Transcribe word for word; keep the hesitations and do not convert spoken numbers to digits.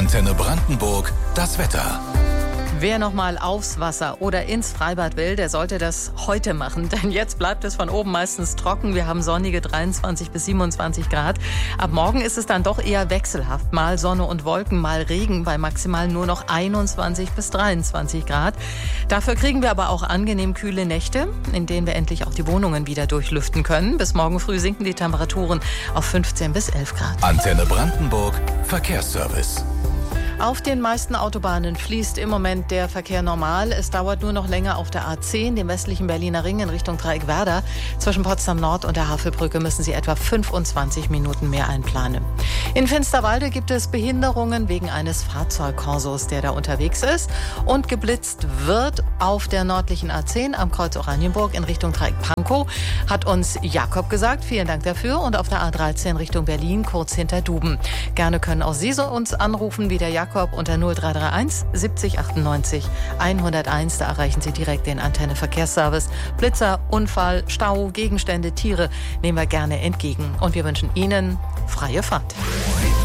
Antenne Brandenburg, das Wetter. Wer noch mal aufs Wasser oder ins Freibad will, der sollte das heute machen. Denn jetzt bleibt es von oben meistens trocken. Wir haben sonnige dreiundzwanzig bis siebenundzwanzig Grad. Ab morgen ist es dann doch eher wechselhaft. Mal Sonne und Wolken, mal Regen bei maximal nur noch einundzwanzig bis dreiundzwanzig Grad. Dafür kriegen wir aber auch angenehm kühle Nächte, in denen wir endlich auch die Wohnungen wieder durchlüften können. Bis morgen früh sinken die Temperaturen auf fünfzehn bis elf Grad. Antenne Brandenburg, Verkehrsservice. Auf den meisten Autobahnen fließt im Moment der Verkehr normal. Es dauert nur noch länger auf der A zehn, dem westlichen Berliner Ring in Richtung Dreieckwerder. Zwischen Potsdam Nord und der Havelbrücke müssen Sie etwa fünfundzwanzig Minuten mehr einplanen. In Finsterwalde gibt es Behinderungen wegen eines Fahrzeugkorsos, der da unterwegs ist. Und geblitzt wird auf der nördlichen A zehn am Kreuz Oranienburg in Richtung Dreieck-Pankow, hat uns Jakob gesagt. Vielen Dank dafür. Und auf der A dreizehn Richtung Berlin, kurz hinter Duben. Gerne können auch Sie so uns anrufen, wie der Jakob. Unter null drei drei eins siebzig achtundneunzig hunderteins. Da erreichen Sie direkt den Antenne Verkehrsservice. Blitzer, Unfall, Stau, Gegenstände, Tiere nehmen wir gerne entgegen. Und wir wünschen Ihnen freie Fahrt.